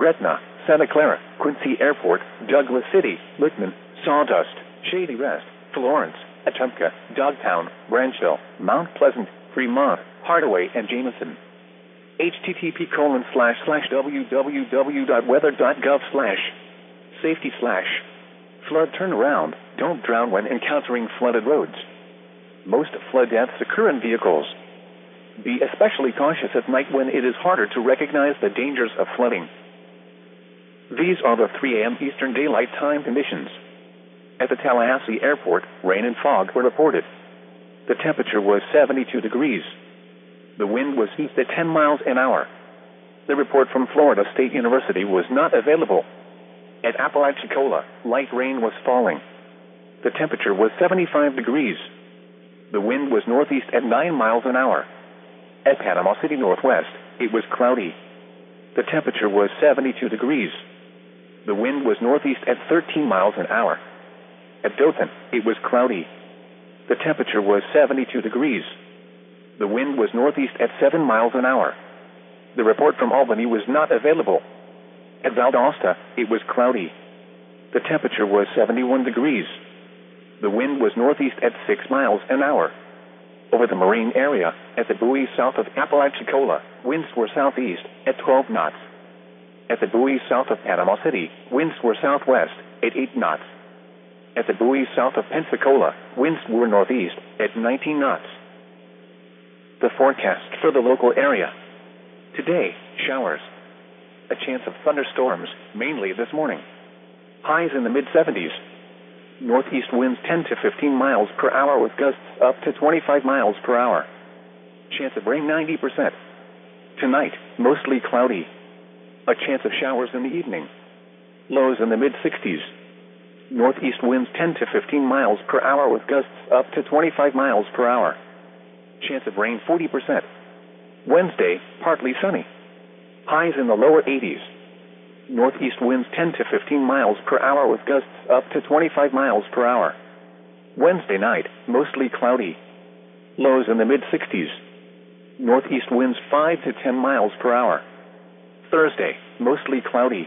Gretna, Santa Clara, Quincy Airport, Douglas City, Littman, Sawdust, Shady Rest, Florence, Atumka, Dogtown, Branchville, Mount Pleasant, Fremont, Hardaway, and Jameson. http://www.weather.gov/safety/flood turnaround. Don't drown when encountering flooded roads. Most flood deaths occur in vehicles. Be especially cautious at night when it is harder to recognize the dangers of flooding. These are the 3 a.m. Eastern Daylight Time conditions. At the Tallahassee Airport, rain and fog were reported. The temperature was 72 degrees. The wind was east at 10 miles an hour. The report from Florida State University was not available. At Apalachicola, light rain was falling. The temperature was 75 degrees. The wind was northeast at 9 miles an hour. At Panama City Northwest, it was cloudy. The temperature was 72 degrees. The wind was northeast at 13 miles an hour. At Dothan, it was cloudy. The temperature was 72 degrees. The wind was northeast at 7 miles an hour. The report from Albany was not available. At Valdosta, it was cloudy. The temperature was 71 degrees. The wind was northeast at 6 miles an hour. Over the marine area, at the buoy south of Apalachicola, winds were southeast at 12 knots. At the buoy south of Panama City, winds were southwest at 8 knots. At the buoy south of Pensacola, winds were northeast at 19 knots. The forecast for the local area. Today, showers. A chance of thunderstorms, mainly this morning. Highs in the mid-70s. Northeast winds 10 to 15 miles per hour with gusts up to 25 miles per hour. Chance of rain 90%. Tonight, mostly cloudy. A chance of showers in the evening. Lows in the mid-60s. Northeast winds 10 to 15 miles per hour with gusts up to 25 miles per hour. Chance of rain 40%. Wednesday, partly sunny. Highs in the lower 80s. Northeast winds 10 to 15 miles per hour with gusts up to 25 miles per hour. Wednesday night, mostly cloudy. Lows in the mid-60s. Northeast winds 5 to 10 miles per hour. Thursday, mostly cloudy.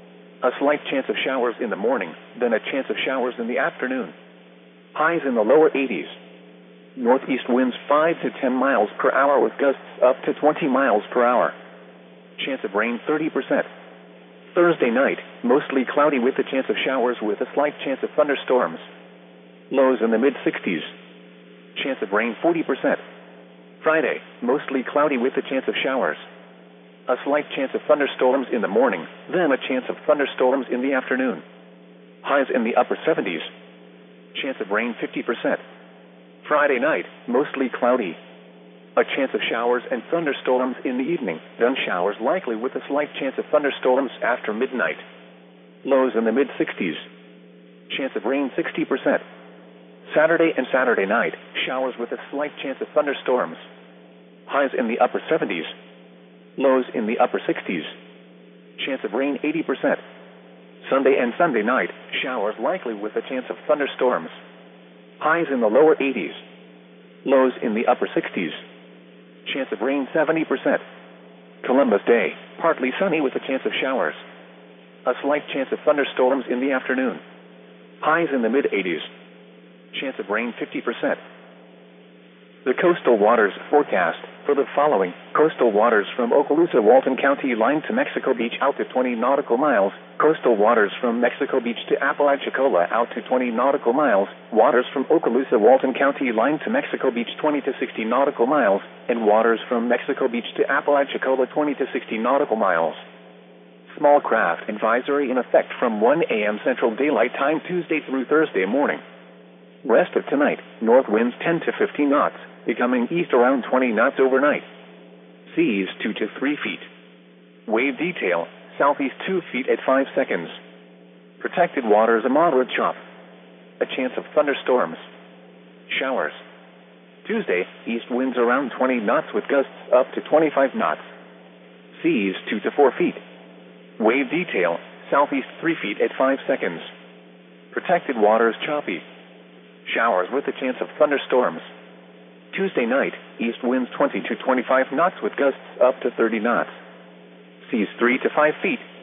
A slight chance of showers in the morning, then a chance of showers in the afternoon. Highs in the lower 80s. Northeast winds 5 to 10 miles per hour with gusts up to 20 miles per hour. Chance of rain 30%. Thursday night, mostly cloudy with a chance of showers with a slight chance of thunderstorms. Lows in the mid-60s. Chance of rain 40%. Friday, mostly cloudy with a chance of showers. A slight chance of thunderstorms in the morning, then a chance of thunderstorms in the afternoon. Highs in the upper 70s. Chance of rain 50%. Friday night, mostly cloudy. A chance of showers and thunderstorms in the evening, then showers likely with a slight chance of thunderstorms after midnight. Lows in the mid-60s. Chance of rain 60%. Saturday and Saturday night, showers with a slight chance of thunderstorms. Highs in the upper 70s. Lows in the upper 60s. Chance of rain 80%. Sunday and Sunday night, showers likely with a chance of thunderstorms. Highs in the lower 80s. Lows in the upper 60s. Chance of rain 70%. Columbus Day, partly sunny with a chance of showers. A slight chance of thunderstorms in the afternoon. Highs in the mid-80s. Chance of rain 50%. The coastal waters forecast for the following. Coastal waters from Okaloosa, Walton County line to Mexico Beach out to 20 nautical miles. Coastal waters from Mexico Beach to Apalachicola out to 20 nautical miles. Waters from Okaloosa, Walton County line to Mexico Beach 20 to 60 nautical miles. And waters from Mexico Beach to Apalachicola 20 to 60 nautical miles. Small craft advisory in effect from 1 a.m. Central Daylight Time Tuesday through Thursday morning. Rest of tonight, north winds 10 to 15 knots, becoming east around 20 knots overnight. Seas 2 to 3 feet. Wave detail, southeast 2 feet at 5 seconds. Protected waters a moderate chop. A chance of thunderstorms. Showers. Tuesday, east winds around 20 knots with gusts up to 25 knots. Seas 2 to 4 feet. Wave detail, southeast 3 feet at 5 seconds. Protected waters choppy. Showers with a chance of thunderstorms. Tuesday night, east winds 20 to 25 knots with gusts up to 30 knots. Seas 3 to 5 feet.